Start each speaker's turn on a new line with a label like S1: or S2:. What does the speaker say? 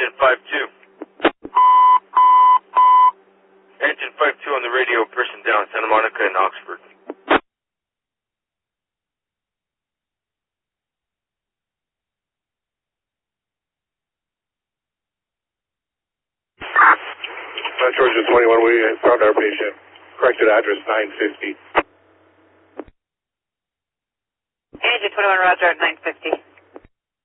S1: Engine 5-2. Engine 5-2 on the radio, person down, Santa Monica and Oxford.
S2: 21, we found our patient. Corrected address 950.
S3: Engine 21, Roger, 950.